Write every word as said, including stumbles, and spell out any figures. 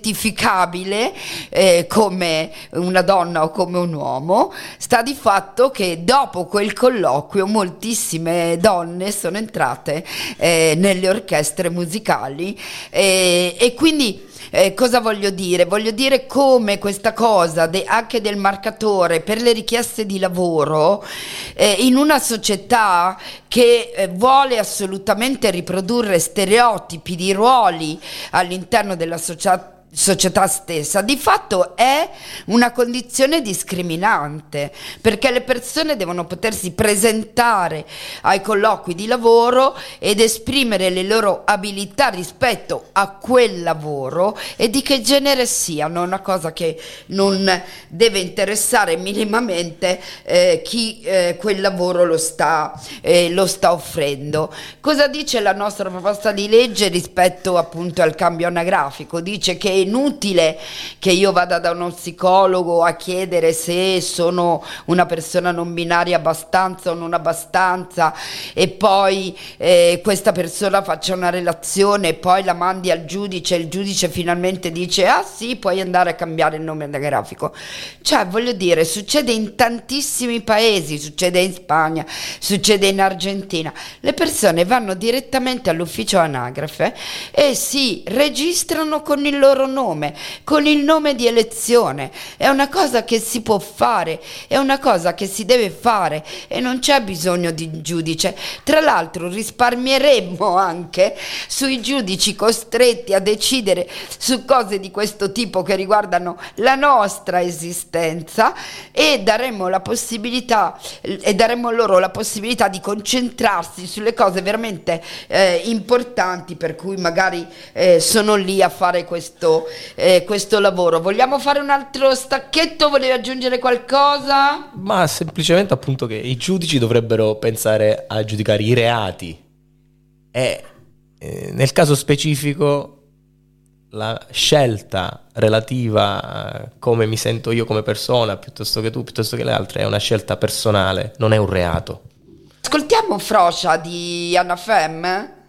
identificabile eh, come una donna o come un uomo. Sta di fatto che dopo quel colloquio moltissime donne sono entrate eh, nelle orchestre musicali eh, e quindi Eh, cosa voglio dire? Voglio dire come questa cosa de- anche del marcatore per le richieste di lavoro eh, in una società che eh, vuole assolutamente riprodurre stereotipi di ruoli all'interno della società società stessa, di fatto è una condizione discriminante, perché le persone devono potersi presentare ai colloqui di lavoro ed esprimere le loro abilità rispetto a quel lavoro e di che genere siano, una cosa che non deve interessare minimamente eh, chi eh, quel lavoro lo sta, eh, lo sta offrendo. Cosa dice la nostra proposta di legge rispetto appunto al cambio anagrafico? Dice che inutile che io vada da uno psicologo a chiedere se sono una persona non binaria abbastanza o non abbastanza e poi eh, questa persona faccia una relazione e poi la mandi al giudice e il giudice finalmente dice ah sì, puoi andare a cambiare il nome anagrafico. Cioè, voglio dire, succede in tantissimi paesi, succede in Spagna, succede in Argentina. Le persone vanno direttamente all'ufficio anagrafe e si registrano con il loro nome, con il nome di elezione. È una cosa che si può fare, è una cosa che si deve fare e non c'è bisogno di giudice. Tra l'altro risparmieremmo anche sui giudici costretti a decidere su cose di questo tipo che riguardano la nostra esistenza e daremmo la possibilità e daremmo loro la possibilità di concentrarsi sulle cose veramente eh, importanti, per cui magari eh, sono lì a fare questo Eh, questo lavoro. Vogliamo fare un altro stacchetto? Volevi aggiungere qualcosa? Ma semplicemente appunto che i giudici dovrebbero pensare a giudicare i reati e eh, nel caso specifico la scelta relativa a come mi sento io come persona piuttosto che tu, piuttosto che le altre, è una scelta personale, non è un reato. Ascoltiamo Frocia di Anna Femme.